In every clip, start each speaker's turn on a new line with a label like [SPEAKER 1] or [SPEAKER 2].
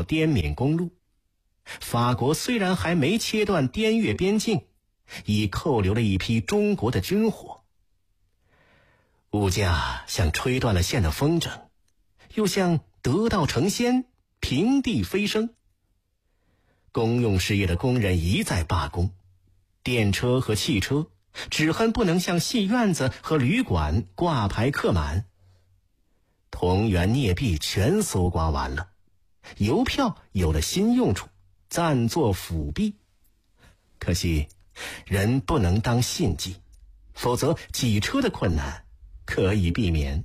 [SPEAKER 1] 滇缅公路。法国虽然还没切断滇越边境，已扣留了一批中国的军火。物价像吹断了线的风筝，又像得道成仙，平地飞升。公用事业的工人一再罢工，电车和汽车只恨不能像戏院子和旅馆挂牌客满。铜元镍币全搜刮完了，邮票有了新用处，暂作辅币。可惜人不能当信寄，否则挤车的困难可以避免。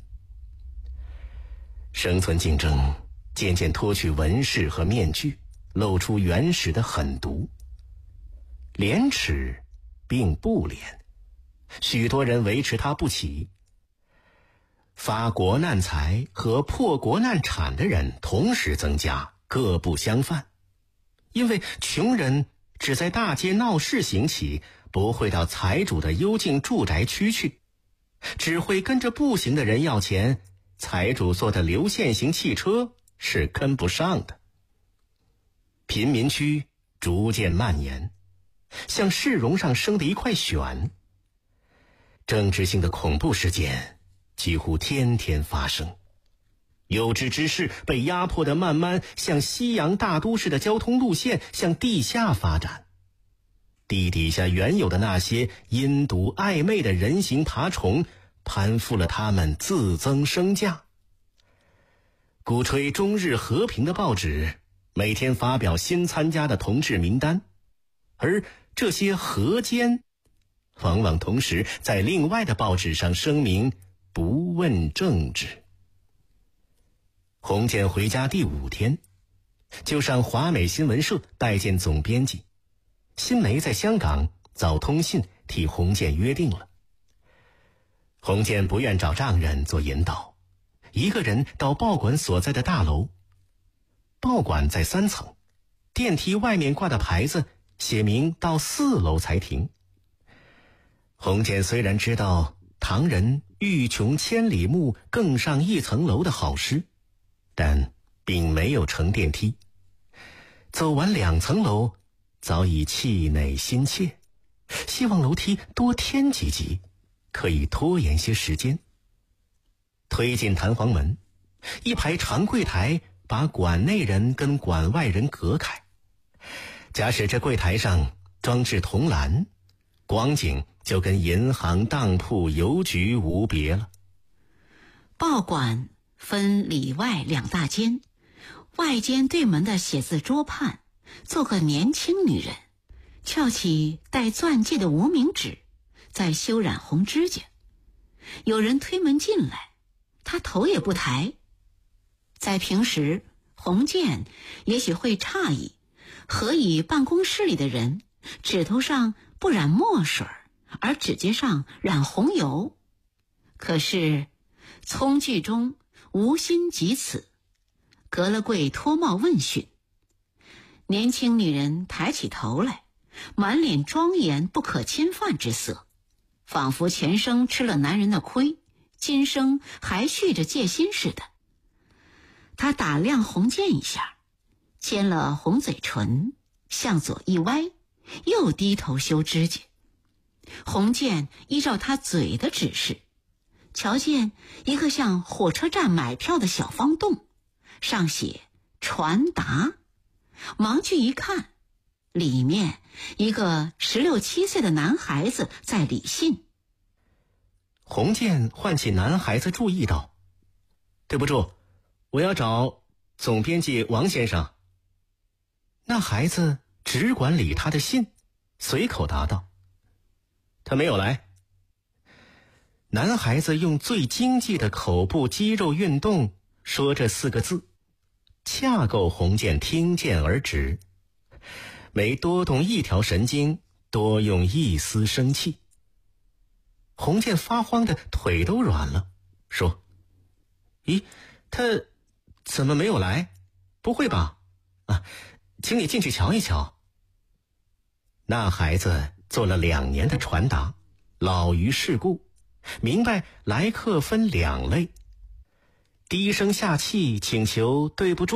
[SPEAKER 1] 生存竞争渐渐脱去纹饰和面具，露出原始的狠毒。廉耻并不廉，许多人维持它不起。发国难财和破国难产的人同时增加，各不相犯。因为穷人只在大街闹市行乞，不会到财主的幽静住宅区去，只会跟着步行的人要钱，财主坐的流线型汽车是跟不上的。贫民区逐渐蔓延，像市容上生的一块癣。政治性的恐怖事件几乎天天发生，有志之士被压迫得慢慢向西洋大都市的交通路线向地下发展。地底下原有的那些阴毒暧昧的人形爬虫，攀附了他们自增身价。鼓吹中日和平的报纸每天发表新参加的同志名单，而这些和奸往往同时在另外的报纸上声明不问政治。洪建回家第5天，就上华美新闻社拜见总编辑。新媒在香港早通信替洪建约定了。洪建不愿找丈人做引导，一个人到报馆所在的大楼。报馆在3层，电梯外面挂的牌子写明到4楼才停。洪建虽然知道唐人欲穷千里目，更上一层楼的好诗，但并没有乘电梯。走完2层楼，早已气馁心切，希望楼梯多添几级，可以拖延些时间。推进弹簧门，一排长柜台把馆内人跟馆外人隔开。假使这柜台上装置铜栏，光景就跟银行、当铺、邮局无别了。
[SPEAKER 2] 报馆分里外2大间，外间对门的写字桌畔坐个年轻女人，翘起带钻戒的无名指，在修染红指甲。有人推门进来，她头也不抬。在平时，洪建也许会诧异，何以办公室里的人指头上不染墨水，而指甲上染红油？可是葱剧中无心及此，隔了柜脱帽问讯。年轻女人抬起头来，满脸庄严不可侵犯之色，仿佛前生吃了男人的亏，今生还续着戒心似的。她打量洪建一下，牵了红嘴唇，向左一歪，又低头修指甲。洪建依照他嘴的指示，瞧见一个像火车站买票的小方洞，上写传达。忙去一看，里面一个16、17岁的男孩子在理信。
[SPEAKER 1] 洪建唤起男孩子注意道：“对不住，我要找总编辑王先生。”那孩子只管理他的信，随口答道：“他没有来。”男孩子用最经济的口部肌肉运动说这4个字，恰够洪建听见而止，每多动一条神经，多用一丝生气。洪建发慌的腿都软了，说：“咦，他怎么没有来？不会吧？啊，请你进去瞧一瞧。”那孩子做了2年的传达，老于世故，明白来客分2类：低声下气请求对不住，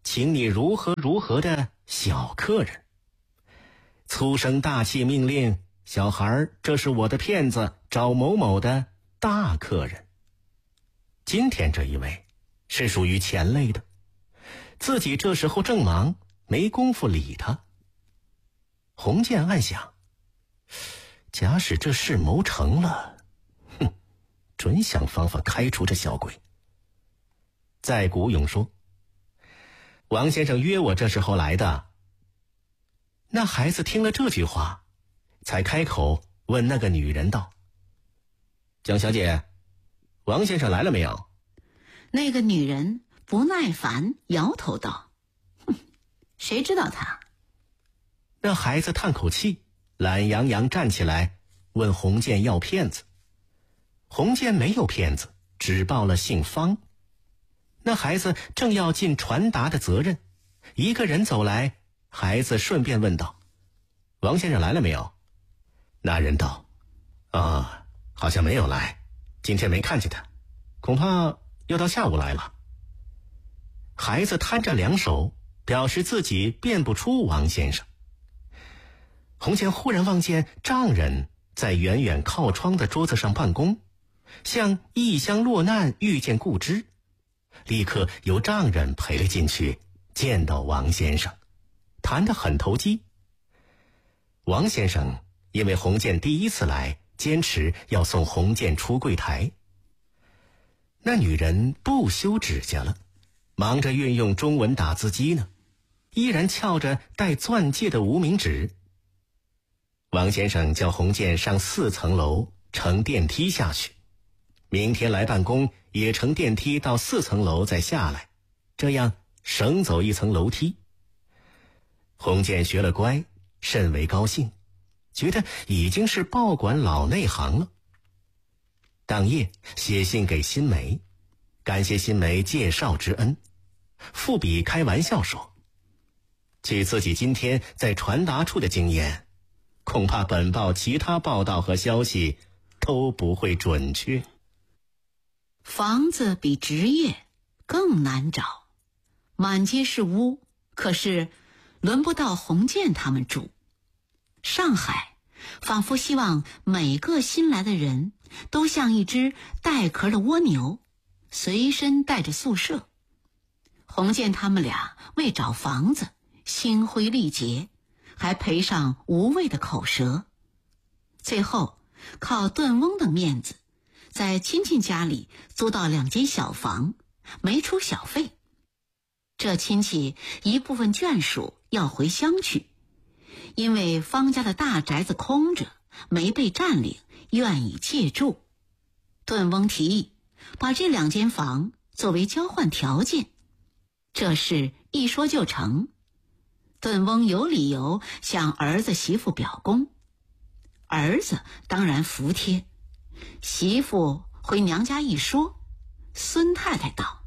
[SPEAKER 1] 请你如何如何的小客人。粗声大气命令小孩，这是我的骗子找某某的大客人。今天这一位是属于前类的，自己这时候正忙，没工夫理他。洪建暗想，假使这事谋成了，准想方法开除这小鬼。再古勇说，王先生约我这时候来的。那孩子听了这句话，才开口问那个女人道：蒋小姐，王先生来了没有？
[SPEAKER 2] 那个女人不耐烦摇头道：谁知道他？
[SPEAKER 1] 那孩子叹口气，懒洋洋站起来问洪建要骗子。洪建没有骗子，只报了姓方。那孩子正要尽传达的责任，一个人走来，孩子顺便问道：王先生来了没有？那人道：好像没有来，今天没看见他，恐怕要到下午来了。孩子摊着两手，表示自己辨不出王先生。洪建忽然望见丈人在远远靠窗的桌子上办公，像异乡落难遇见故知，立刻由丈人陪了进去，见到王先生，谈得很投机。王先生因为洪建第一次来，坚持要送洪建出柜台。那女人不修指甲了，忙着运用中文打字机呢，依然翘着带钻戒的无名指。王先生叫洪建上4层楼乘电梯下去，明天来办公也乘电梯到4层楼再下来，这样省走1层楼梯。洪建学了乖，甚为高兴，觉得已经是报馆老内行了。当夜写信给新梅，感谢新梅介绍之恩，附笔开玩笑说：据自己今天在传达处的经验，恐怕本报其他报道和消息都不会准确。
[SPEAKER 2] 房子比职业更难找，满街是屋，可是轮不到洪建他们住。上海仿佛希望每个新来的人都像一只带壳的蜗牛，随身带着宿舍。洪建他们俩为找房子心灰力竭，还赔上无谓的口舌。最后靠顿翁的面子，在亲戚家里租到2间小房，没出小费。这亲戚一部分眷属要回乡去，因为方家的大宅子空着，没被占领，愿意借住。顿翁提议把这2间房作为交换条件，这事一说就成。顿翁有理由向儿子媳妇表功，儿子当然服帖。媳妇回娘家一说，孙太太道：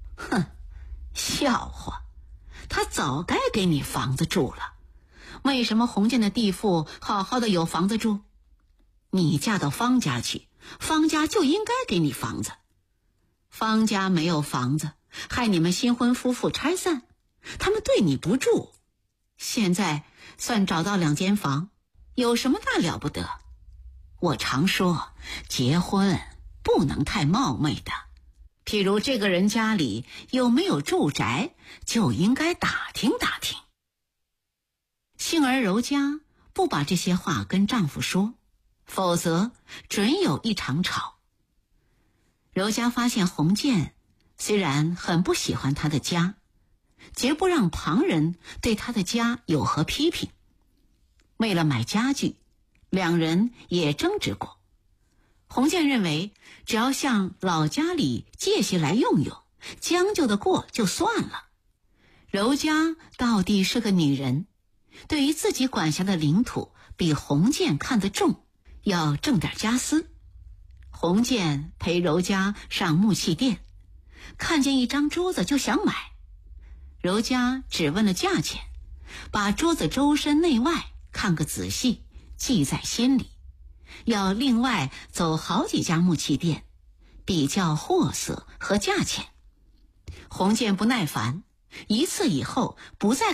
[SPEAKER 2] 笑话，他早该给你房子住了，为什么洪建的地妇好好的有房子住？你嫁到方家去，方家就应该给你房子。方家没有房子，害你们新婚夫妇拆散，他们对你不住。现在算找到2间房，有什么大了不得？我常说，结婚不能太冒昧的。譬如这个人家里有没有住宅，就应该打听打听。幸而柔家不把这些话跟丈夫说，否则准有一场吵。柔家发现洪建虽然很不喜欢他的家，绝不让旁人对他的家有何批评。为了买家具，2人也争执过。洪建认为只要向老家里借些来用用，将就得过就算了。柔家到底是个女人，对于自己管辖的领土比洪建看得重，要挣点家私。洪建陪柔家上木器店，看见一张桌子就想买，柔家只问了价钱，把桌子周身内外看个仔细，记在心里，要另外走好几家木器店，比较货色和价钱。洪建不耐烦， 一次以后不再